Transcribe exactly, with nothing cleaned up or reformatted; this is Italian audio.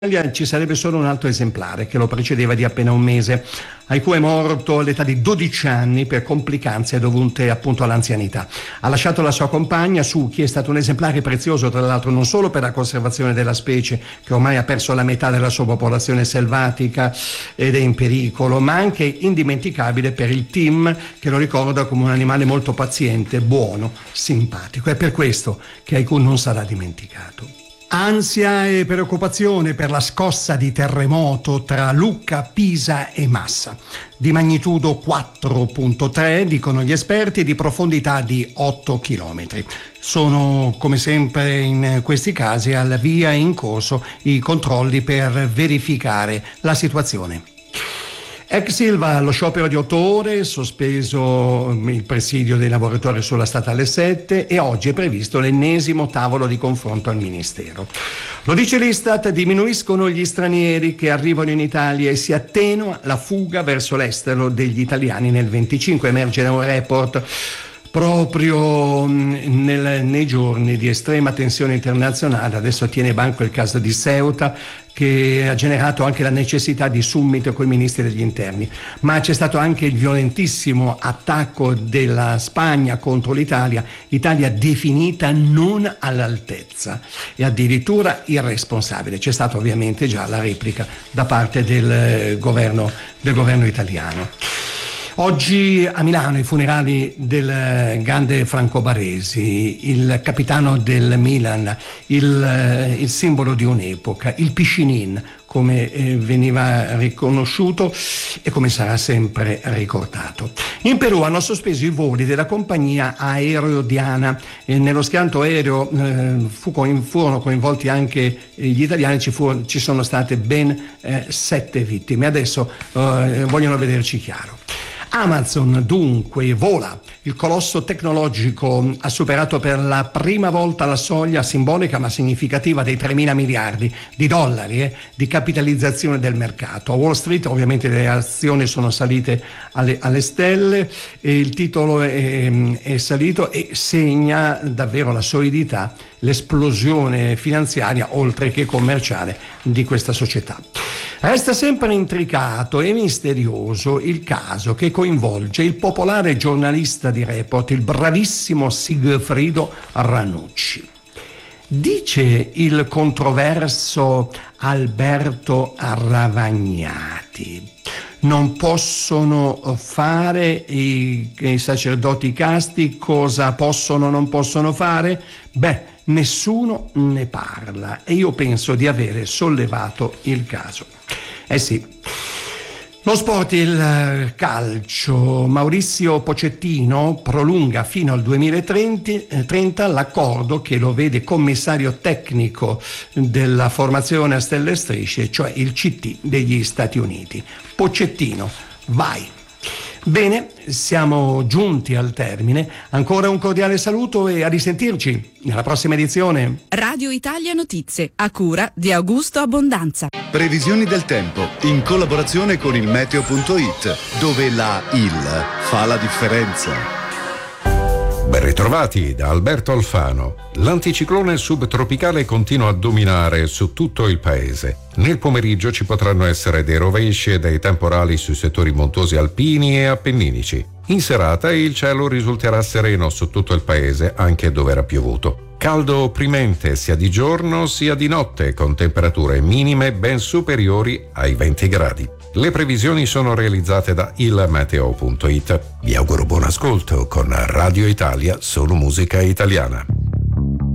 ci sarebbe solo un altro esemplare che lo precedeva di appena un mese, ai cui è morto all'età di dodici anni per complicanze dovute appunto all'anzianità. Ha lasciato la sua compagna, Suki, è stato un esemplare prezioso tra l'altro non solo per la conservazione della specie, che ormai ha perso la metà della sua popolazione selvatica ed è in pericolo, ma anche indimenticabile per il team che lo ricorda come un animale molto paziente, buono, simpatico. È per questo che Haiku non sarà dimenticato. Ansia e preoccupazione per la scossa di terremoto tra Lucca, Pisa e Massa. Di magnitudo quattro virgola tre, dicono gli esperti, di profondità di otto chilometri. Sono, come sempre in questi casi, al via in corso i controlli per verificare la situazione. Ex Ilva, lo sciopero di otto ore, sospeso il presidio dei lavoratori sulla statale sette e oggi è previsto l'ennesimo tavolo di confronto al Ministero. Lo dice l'Istat, diminuiscono gli stranieri che arrivano in Italia e si attenua la fuga verso l'estero degli italiani nel venticinque, emerge da un report. Proprio nel, nei giorni di estrema tensione internazionale, adesso tiene banco il caso di Ceuta, che ha generato anche la necessità di summit con i ministri degli interni, ma c'è stato anche il violentissimo attacco della Spagna contro l'Italia, Italia definita non all'altezza e addirittura irresponsabile. C'è stata ovviamente già la replica da parte del governo, del governo italiano. Oggi a Milano i funerali del grande Franco Baresi, il capitano del Milan, il, il simbolo di un'epoca, il Piscinin, come eh, veniva riconosciuto e come sarà sempre ricordato. In Perù hanno sospeso i voli della compagnia aereo Diana e nello schianto aereo eh, fu coin, furono coinvolti anche gli italiani, ci, fu, ci sono state ben eh, sette vittime. Adesso eh, vogliono vederci chiaro. Amazon dunque vola, il colosso tecnologico ha superato per la prima volta la soglia simbolica ma significativa dei tremila miliardi di dollari eh, di capitalizzazione del mercato. A Wall Street ovviamente le azioni sono salite alle, alle stelle e il titolo è, è salito e segna davvero la solidità, l'esplosione finanziaria oltre che commerciale di questa società. Resta sempre intricato e misterioso il caso che coinvolge il popolare giornalista di Report, il bravissimo Sigfrido Ranucci. Dice il controverso Alberto Ravagnati: non possono fare i, i sacerdoti casti, cosa possono o non possono fare? Beh, nessuno ne parla e io penso di avere sollevato il caso. Eh sì, lo sport, il calcio. Maurizio Pochettino prolunga fino al duemilatrenta l'accordo che lo vede commissario tecnico della formazione a stelle e strisce, cioè il C T degli Stati Uniti. Pochettino, vai! Bene, siamo giunti al termine. Ancora un cordiale saluto e a risentirci nella prossima edizione. Radio Italia Notizie, a cura di Augusto Abbondanza. Previsioni del tempo in collaborazione con il meteo punto it, dove la I L fa la differenza. Ben ritrovati da Alberto Alfano. L'anticiclone subtropicale continua a dominare su tutto il paese. Nel pomeriggio ci potranno essere dei rovesci e dei temporali sui settori montuosi alpini e appenninici. In serata il cielo risulterà sereno su tutto il paese, anche dove era piovuto. Caldo opprimente sia di giorno sia di notte, con temperature minime ben superiori ai venti gradi. Le previsioni sono realizzate da il meteo punto it. Vi auguro buon ascolto con Radio Italia, solo musica italiana.